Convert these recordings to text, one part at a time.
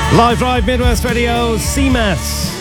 Live Drive, Midwest Radio, CMAS.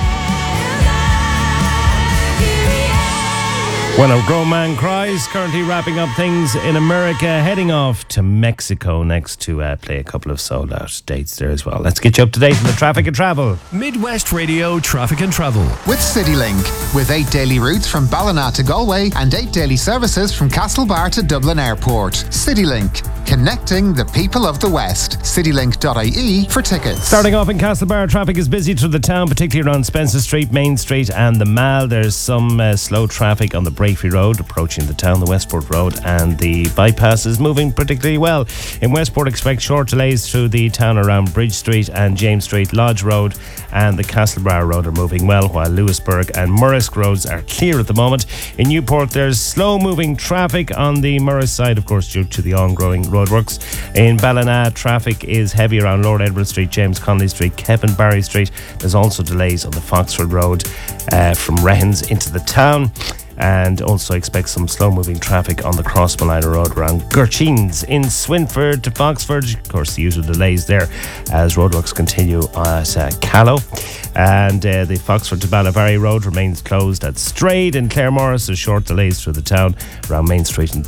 When a Grown Man Cries, currently wrapping up things in America, heading off to Mexico next to play a couple of sold-out dates there as well. Let's get you up to date on the traffic and travel. Midwest Radio Traffic and Travel. With CityLink, with 8 daily routes from Ballina to Galway and 8 daily services from Castlebar to Dublin Airport. CityLink, connecting the people of the West. CityLink.ie for tickets. Starting off in Castlebar, traffic is busy through the town, particularly around Spencer Street, Main Street and the Mall. There's some slow traffic on the Braefrey Road approaching the town, the Westport Road, and the bypass is moving particularly well. In Westport, expect short delays through the town around Bridge Street and James Street. Lodge Road and the Castlebar Road are moving well, while Lewisburg and Murrisk roads are clear at the moment. In Newport, there's slow moving traffic on the Murrisk side, of course, due to the ongoing roadworks. In Ballina, traffic is heavy around Lord Edward Street, James Connolly Street, Kevin Barry Street. There's also delays on the Foxford Road from Rehens into the town. And also expect some slow-moving traffic on the Crossmolina Road around Gurcheens. In Swinford to Foxford, of course, the usual delays there as roadworks continue at Callow. And the Foxford to Ballyvarry Road remains closed at Strayed. In Claremorris, there's short delays through the town around Main Street and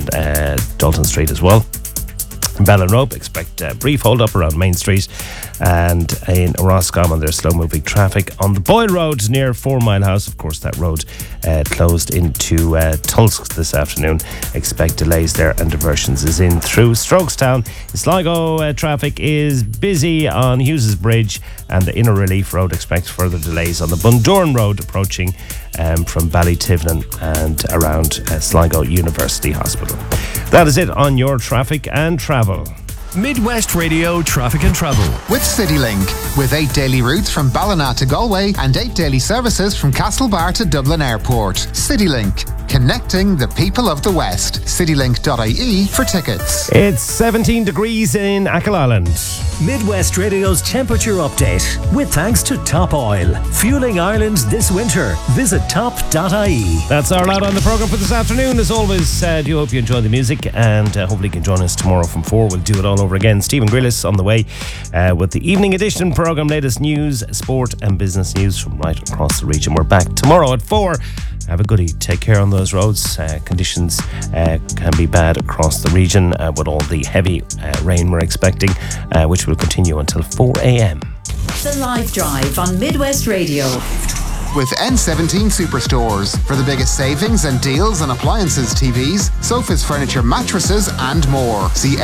Dalton Street as well. In Ballinrobe, expect a brief hold-up around Main Street. And in Roscommon, there's slow-moving traffic on the Boyle Road near 4 Mile House. Of course, that road closed into Tulsk this afternoon. Expect delays there and diversions is in through Strokestown. In Sligo, traffic is busy on Hughes's Bridge and the Inner Relief Road. Expect further delays on the Bundoran Road approaching from Ballytivnan and around Sligo University Hospital. That is it on your traffic and travel. Midwest Radio Traffic and Travel. With CityLink, with 8 daily routes from Ballina to Galway and 8 daily services from Castlebar to Dublin Airport. CityLink, connecting the people of the West. CityLink.ie for tickets. It's 17 degrees in Achill Island. Midwest Radio's temperature update with thanks to Top Oil. Fueling Ireland this winter. Visit top.ie. That's our lot on the programme for this afternoon. As always, do hope you enjoy the music and hopefully you can join us tomorrow from 4. We'll do it all over again. Stephen Grillis on the way with the Evening Edition programme. Latest news, sport and business news from right across the region. We're back tomorrow at 4. Have a goodie. Take care on those roads. Conditions can be bad across the region with all the heavy rain we're expecting, which will continue until 4 a.m. The Live Drive on Midwest Radio. With N17 Superstores for the biggest savings and deals on appliances, TVs, sofas, furniture, mattresses and more. See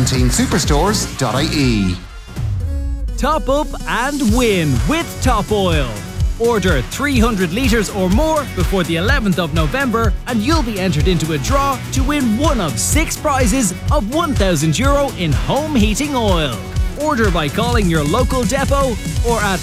n17superstores.ie. Top up and win with Top Oil. Order 300 litres or more before the 11th of November and you'll be entered into a draw to win one of 6 prizes of €1,000 in home heating oil. Order by calling your local depot or at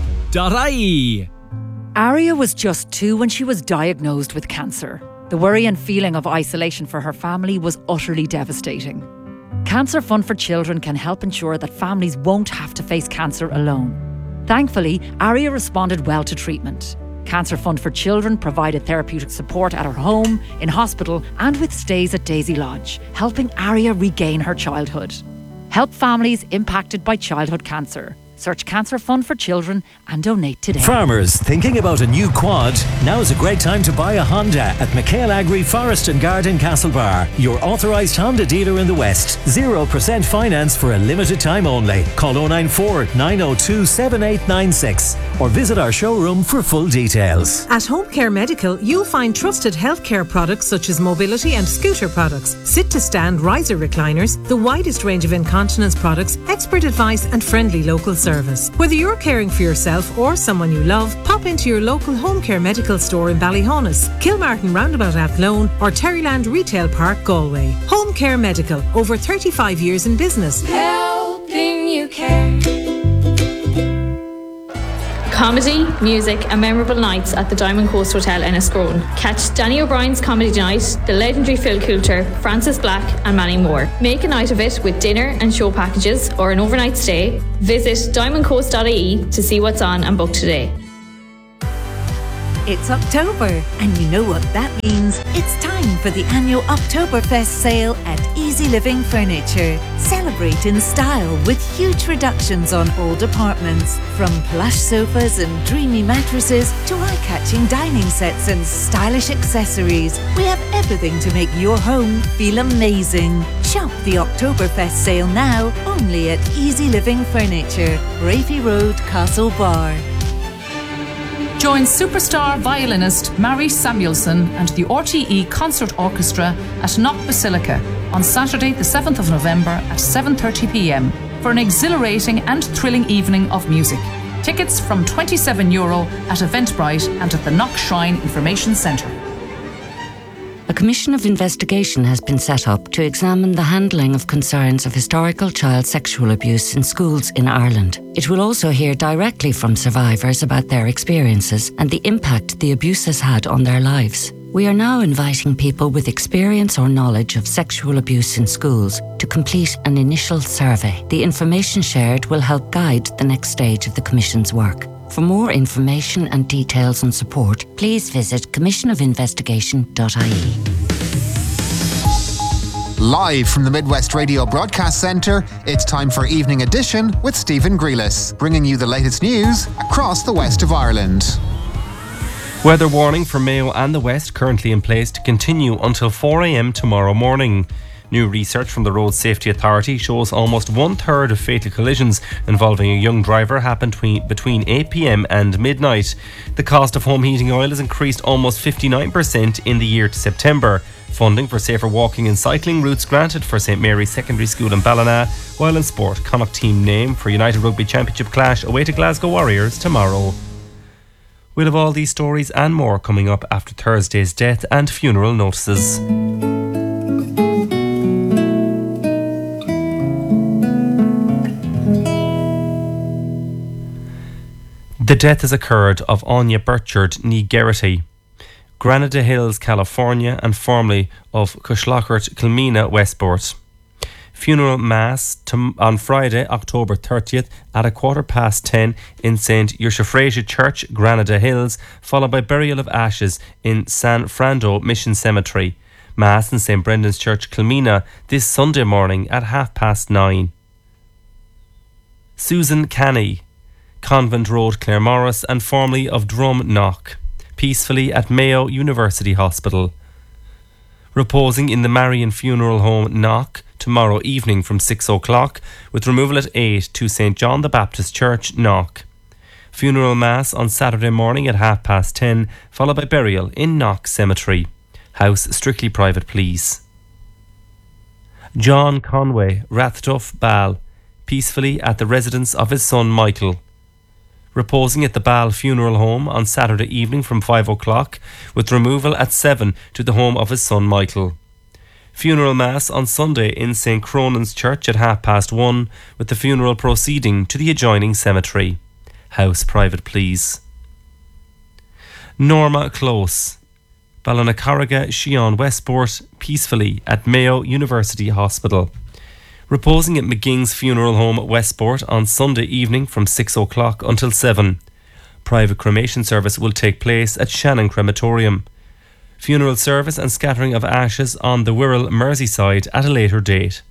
top.ie. Aria was just 2 when she was diagnosed with cancer. The worry and feeling of isolation for her family was utterly devastating. Cancer Fund for Children can help ensure that families won't have to face cancer alone. Thankfully, Aria responded well to treatment. Cancer Fund for Children provided therapeutic support at her home, in hospital and with stays at Daisy Lodge, helping Aria regain her childhood. Help families impacted by childhood cancer. Search Cancer Fund for Children and donate today. Farmers thinking about a new quad? Now's a great time to buy a Honda at McHale Agri Forest and Garden Castlebar, your authorised Honda dealer in the West. 0% finance for a limited time only. Call 094 902 7896 or visit our showroom for full details. At Home Care Medical, you'll find trusted healthcare products such as mobility and scooter products, sit-to-stand riser recliners, the widest range of incontinence products, expert advice and friendly local service. Whether you're caring for yourself or someone you love, pop into your local Home Care Medical store in Ballyhonus, Kilmartin Roundabout Athlone or Terryland Retail Park, Galway. Home Care Medical, over 35 years in business. Helping you care. Comedy, music and memorable nights at the Diamond Coast Hotel in Enniscrone. Catch Danny O'Brien's Comedy Night, the legendary Phil Coulter, Francis Black and many more. Make a night of it with dinner and show packages or an overnight stay. Visit diamondcoast.ie to see what's on and book today. It's October, and you know what that means. It's time for the annual Oktoberfest sale at Easy Living Furniture. Celebrate in style with huge reductions on all departments. From plush sofas and dreamy mattresses to eye-catching dining sets and stylish accessories, we have everything to make your home feel amazing. Shop the Oktoberfest sale now, only at Easy Living Furniture, Rafi Road, Castlebar. Join superstar violinist Mary Samuelson and the RTE Concert Orchestra at Knock Basilica on Saturday the 7th of November at 7:30 p.m. for an exhilarating and thrilling evening of music. Tickets from €27 at Eventbrite and at the Knock Shrine Information Centre. A commission of investigation has been set up to examine the handling of concerns of historical child sexual abuse in schools in Ireland. It will also hear directly from survivors about their experiences and the impact the abuse has had on their lives. We are now inviting people with experience or knowledge of sexual abuse in schools to complete an initial survey. The information shared will help guide the next stage of the Commission's work. For more information and details and support, please visit commissionofinvestigation.ie. Live from the Midwest Radio Broadcast Centre, it's time for Evening Edition with Stephen Grealis, bringing you the latest news across the west of Ireland. Weather warning for Mayo and the West currently in place to continue until 4 a.m. tomorrow morning. New research from the Road Safety Authority shows almost 1/3 of fatal collisions involving a young driver happened between 8 p.m. and midnight. The cost of home heating oil has increased almost 59% in the year to September. Funding for safer walking and cycling routes granted for St Mary's Secondary School in Ballina, while in sport, Connacht team name for United Rugby Championship clash away to Glasgow Warriors tomorrow. We'll have all these stories and more coming up after Thursday's death and funeral notices. The death has occurred of Anya Burchard ní Geraghty, Granada Hills, California, and formerly of Cushlachart, Kilmena, Westport. Funeral Mass on Friday, October 30th at 10:15 in St. Eusaphrasio Church, Granada Hills, followed by burial of ashes in San Frando Mission Cemetery. Mass in St. Brendan's Church, Kilmena, this Sunday morning at 9:30. Susan Canny, Convent Road, Claremorris, and formerly of Drumknock, peacefully at Mayo University Hospital. Reposing in the Marian Funeral Home, Knock, tomorrow evening from 6 o'clock, with removal at 8 to St. John the Baptist Church, Knock. Funeral Mass on Saturday morning at 10:30, followed by burial in Knock Cemetery. House strictly private, please. John Conway, Rathduff, Ball, peacefully at the residence of his son Michael. Reposing at the Ball Funeral Home on Saturday evening from 5 o'clock, with removal at 7 to the home of his son Michael. Funeral Mass on Sunday in St. Cronan's Church at 1:30, with the funeral proceeding to the adjoining cemetery. House private, please. Norma Close, Ballinacurraga, Shion, Westport, peacefully at Mayo University Hospital. Reposing at McGing's Funeral Home, Westport, on Sunday evening from 6 o'clock until 7. Private cremation service will take place at Shannon Crematorium. Funeral service and scattering of ashes on the Wirral, Merseyside at a later date.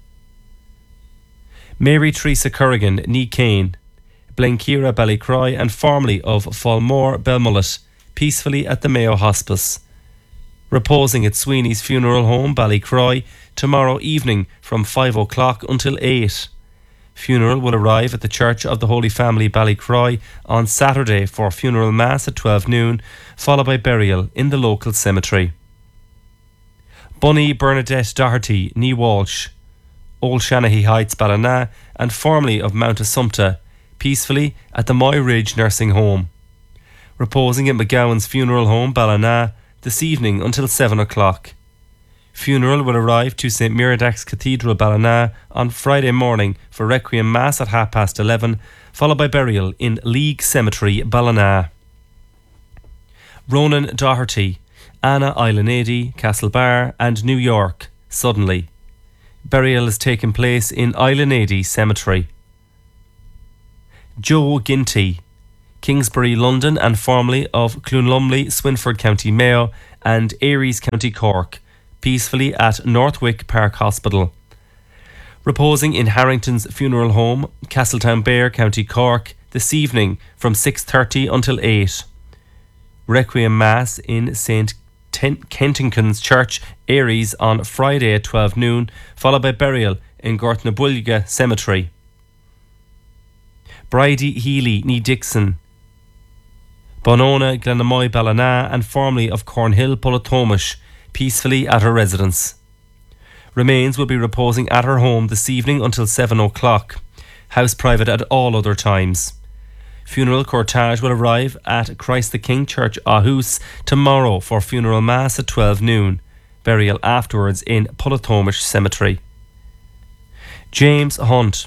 Mary Teresa Currigan, ní Cain, Blenkeira, Ballycroy, and formerly of Falmore, Belmullet, peacefully at the Mayo Hospice. Reposing at Sweeney's Funeral Home, Ballycroy, tomorrow evening from 5 o'clock until 8. Funeral will arrive at the Church of the Holy Family, Ballycroy, on Saturday for funeral mass at 12 noon, followed by burial in the local cemetery. Bunny Bernadette Doherty, ní Walsh, Old Shanahy Heights, Ballina, and formerly of Mount Assumpta, peacefully at the Moy Ridge Nursing Home. Reposing at McGowan's Funeral Home, Ballina, this evening until 7 o'clock. Funeral will arrive to St. Miradach's Cathedral, Ballina, on Friday morning for Requiem Mass at 11:30, followed by burial in League Cemetery, Ballina. Ronan Doherty, Anna Islanady, Castlebar, and New York, suddenly. Burial has taken place in Islanady Cemetery. Joe Ginty, Kingsbury, London, and formerly of Clunlumley, Swinford, County Mayo, and Aries, County Cork, peacefully at Northwick Park Hospital. Reposing in Harrington's Funeral Home, Castletown Bear, County Cork, this evening from 6:30 until 8. Requiem Mass in St. Kentington's Church, Aries, on Friday at 12 noon, followed by burial in Gortnabulga Cemetery. Bridie Healy, Nee Dixon, Bonona, Glenamoy, Ballina, and formerly of Cornhill, Polatomish, peacefully at her residence. Remains will be reposing at her home this evening until 7 o'clock. House private at all other times. Funeral cortege will arrive at Christ the King Church, Aarhus, tomorrow for funeral mass at 12 noon. Burial afterwards in Polatomish Cemetery. James Hunt,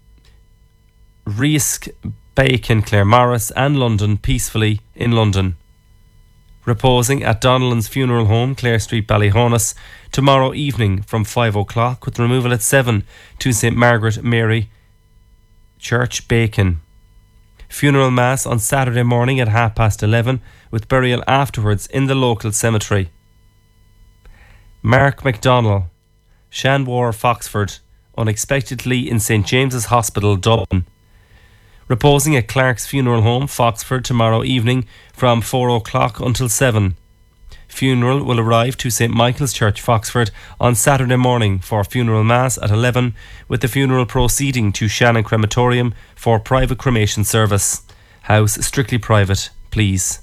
Risk, Bacon, Claremorris, and London, peacefully in London. Reposing at Donnellan's Funeral Home, Clare Street, Ballyhonus, tomorrow evening from 5 o'clock, with removal at 7 to St Margaret Mary Church, Bacon. Funeral Mass on Saturday morning at 11:30, with burial afterwards in the local cemetery. Mark MacDonald, Shanwar, Foxford, unexpectedly in St James's Hospital, Dublin. Reposing at Clark's Funeral Home, Foxford, tomorrow evening from 4 o'clock until 7. Funeral will arrive to St Michael's Church, Foxford, on Saturday morning for funeral mass at 11, with the funeral proceeding to Shannon Crematorium for private cremation service. House strictly private, please.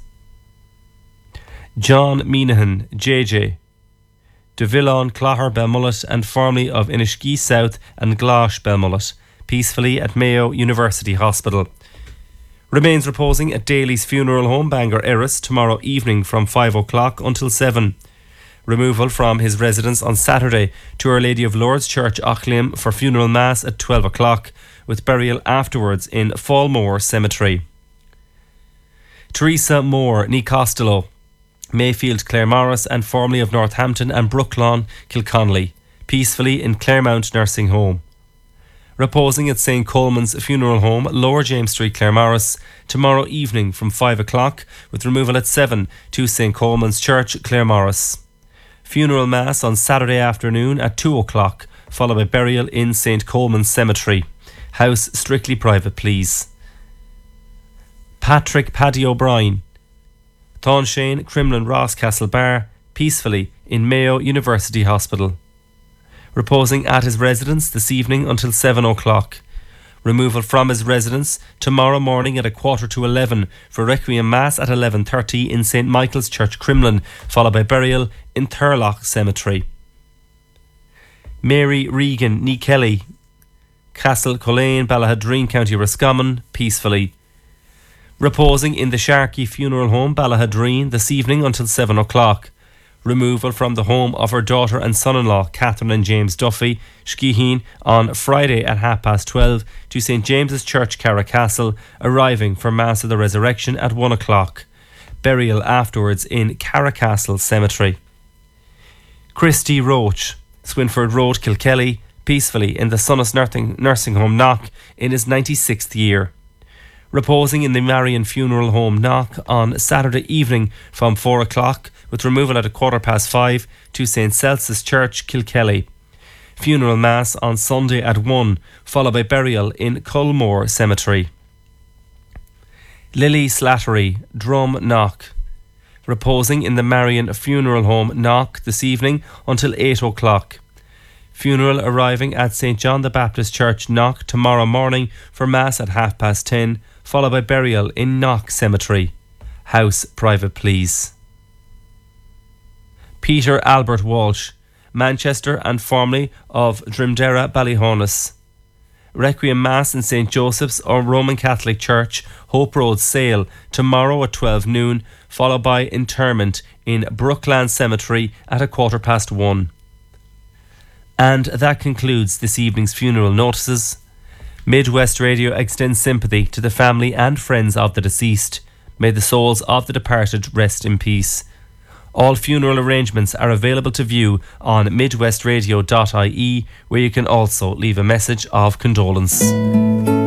John Meanahan, JJ, De Villon, Clogher, Belmullet, and formerly of Inishkea South and Glosh, Belmullet, peacefully at Mayo University Hospital. Remains reposing at Daly's Funeral Home, Bangor Erris, tomorrow evening from 5 o'clock until 7. Removal from his residence on Saturday to Our Lady of Lourdes Church, Auckland, for funeral mass at 12 o'clock, with burial afterwards in Fallmore Cemetery. Teresa Moore, Nee Costello, Mayfield, Claremorris, and formerly of Northampton and Brooklawn, Kilconnelly, peacefully in Claremount Nursing Home. Reposing at St Coleman's Funeral Home, Lower James Street, Claremorris, tomorrow evening from 5 o'clock, with removal at 7 to St Coleman's Church, Claremorris. Funeral Mass on Saturday afternoon at 2 o'clock, followed by burial in St Coleman's Cemetery. House strictly private, please. Patrick Paddy O'Brien, Thornshane, Crimlin, Ross, Castlebar, peacefully in Mayo University Hospital. Reposing at his residence this evening until 7 o'clock. Removal from his residence tomorrow morning at 11:15 for Requiem Mass at 11:30 in St Michael's Church, Crimlin, followed by burial in Thurlock Cemetery. Mary Regan, Nee Kelly, Castle Colleen, Ballahadreen, County Roscommon, peacefully. Reposing in the Sharkey Funeral Home, Ballahadreen, this evening until 7 o'clock. Removal from the home of her daughter and son-in-law, Catherine and James Duffy, Skiheen, on Friday at 12:30 to St James's Church, Carracastle, arriving for Mass of the Resurrection at 1 o'clock. Burial afterwards in Carracastle Cemetery. Christy Roach, Swinford Road, Kilkelly, peacefully in the Sunnis Nursing Home, Knock, in his 96th year. Reposing in the Marion Funeral Home, Knock, on Saturday evening from 4 o'clock, with removal at 5:15 to St Celsus Church, Kilkelly. Funeral Mass on Sunday at 1, followed by burial in Culmore Cemetery. Lily Slattery, Drum, Knock. Reposing in the Marion Funeral Home, Knock, this evening until 8 o'clock. Funeral arriving at St John the Baptist Church, Knock, tomorrow morning for Mass at 10:30, followed by burial in Knock Cemetery. House private, please. Peter Albert Walsh, Manchester and formerly of Drimdera, Ballyhonus. Requiem Mass in St Joseph's or Roman Catholic Church, Hope Road, Sale, tomorrow at 12 noon, followed by interment in Brookland Cemetery at 1:15. And that concludes this evening's funeral notices. Midwest Radio extends sympathy to the family and friends of the deceased. May the souls of the departed rest in peace. All funeral arrangements are available to view on midwestradio.ie, where you can also leave a message of condolence.